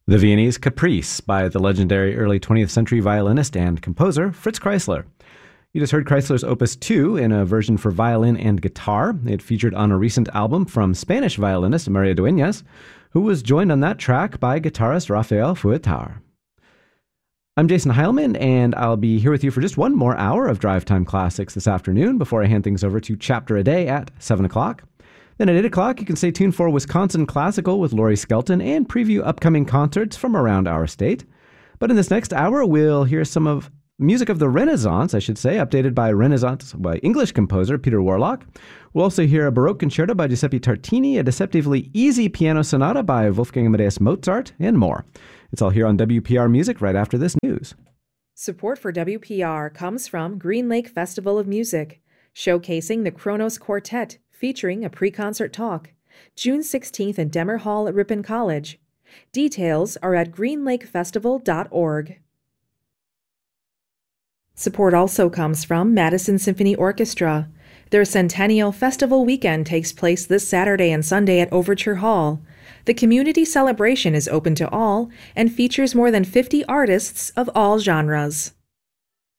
The Viennese Caprice by the legendary early 20th century violinist and composer Fritz Kreisler. You just heard Kreisler's Opus 2 in a version for violin and guitar. It featured on a recent album from Spanish violinist Maria Dueñas, who was joined on that track by guitarist Rafael Fuetar. I'm Jason Heilman, and I'll be here with you for just one more hour of Drive Time Classics this afternoon before I hand things over to Chapter a Day at 7 o'clock. Then at 8 o'clock, you can stay tuned for Wisconsin Classical with Laurie Skelton and preview upcoming concerts from around our state. But in this next hour, we'll hear some of music of the Renaissance, updated by English composer Peter Warlock. We'll also hear a Baroque concerto by Giuseppe Tartini, a deceptively easy piano sonata by Wolfgang Amadeus Mozart, and more. It's all here on WPR Music right after this news. Support for WPR comes from Green Lake Festival of Music, showcasing the Kronos Quartet, featuring a pre-concert talk, June 16th in Demmer Hall at Ripon College. Details are at greenlakefestival.org. Support also comes from Madison Symphony Orchestra. Their Centennial Festival weekend takes place this Saturday and Sunday at Overture Hall. The community celebration is open to all and features more than 50 artists of all genres.